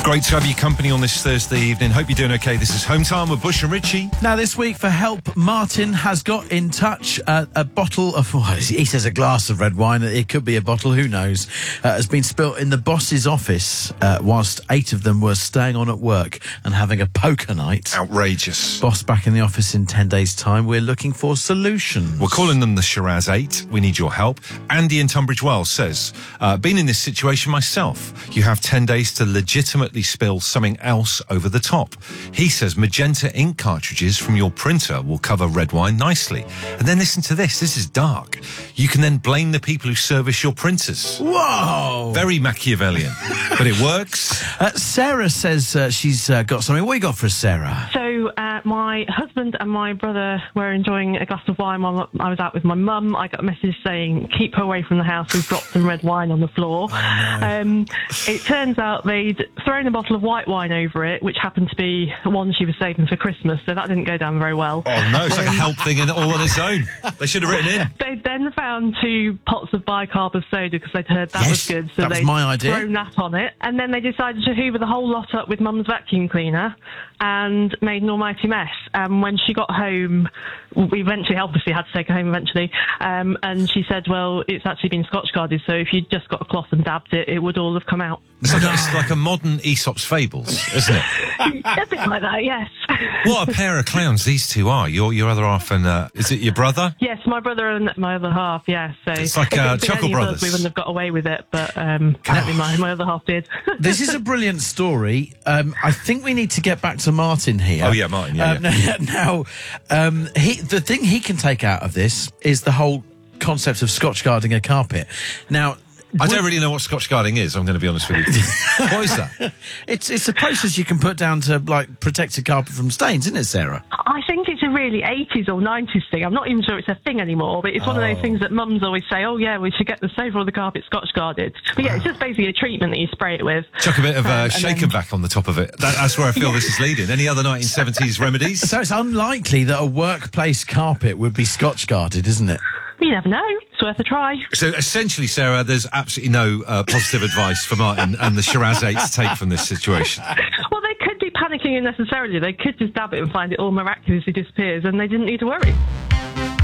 Great to have your company on this Thursday evening. Hope you're doing okay. This is Home Time with Bush and Richie. Now, this week, for help, Martin has got in touch. A bottle of, he says a glass of red wine. It could be a bottle, who knows, has been spilt in the boss's office whilst 8 of them were staying on at work and having a poker night. Outrageous. Boss back in the office in 10 days' time. We're looking for solutions. We're calling them the Shiraz 8. We need your help. Andy in Tunbridge Wells says, been in this situation myself. You have 10 days to legitimately spill something else over the top. He says magenta ink cartridges from your printer will cover red wine nicely. And then listen to this. This is dark. You can then blame the people who service your printers. Whoa! Very Machiavellian. But it works. Sarah says she's got something. What you got for us, Sarah? So my husband and my brother were enjoying a glass of wine while I was out with my mum. I got a message saying, keep her away from the house. We've dropped some red wine on the floor. Oh, no. It turns out they'd thrown a bottle of white wine over it, which happened to be one she was saving for Christmas, so that didn't go down very well. Oh, no, it's like a help thing all on its own. They should have written in. They then found 2 pots of bicarb of soda because they'd heard that was good, so that was they'd my idea. thrown that on it. And then they decided to hoover the whole lot up with Mum's vacuum cleaner and made an almighty mess. When she got home, we eventually, obviously, had to take her home eventually, and she said, well, it's actually been Scotch guarded, so if you'd just got a cloth and dabbed it, it would all have come out. It's like a modern Aesop's Fables, isn't it? A bit like that, yes. What a pair of clowns these two are. Your other half and, is it your brother? Yes, my brother and my other half, yes. So It's like, if it'd been Chuckle any of us, Brothers. we wouldn't have got away with it, but certainly my other half did. This is a brilliant story. I think we need to get back to Martin here. Oh, yeah, Martin, yeah. Now, the thing he can take out of this is the whole concept of Scotch guarding a carpet. Now, I don't really know what Scotch guarding is, I'm going to be honest with you. What is that? It's a process you can put down to, like, protect a carpet from stains, isn't it, Sarah? I think it's a really 80s or 90s thing. I'm not even sure it's a thing anymore, but it's one of those things that mums always say, oh, yeah, we should get the sofa or the carpet Scotch guarded. But yeah, it's just basically a treatment that you spray it with. Chuck a bit of shake and vac on the top of it. That's where I feel this is leading. Any other 1970s remedies? So it's unlikely that a workplace carpet would be Scotch guarded, isn't it? You never know. It's worth a try. So essentially, Sarah, there's absolutely no positive advice for Martin and the Shiraz 8 to take from this situation. Well, they could be panicking unnecessarily. They could just dab it and find it all miraculously disappears, and they didn't need to worry.